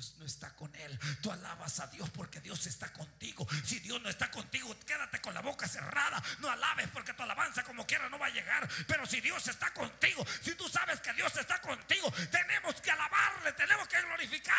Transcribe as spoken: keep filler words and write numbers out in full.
Dios no está con él, tú alabas a Dios porque Dios está contigo. Si Dios no está contigo, quédate con la boca cerrada, no alabes, porque tu alabanza como quiera no va a llegar. Pero si Dios está contigo, si tú sabes que Dios está contigo, tenemos que alabarle, tenemos que glorificar.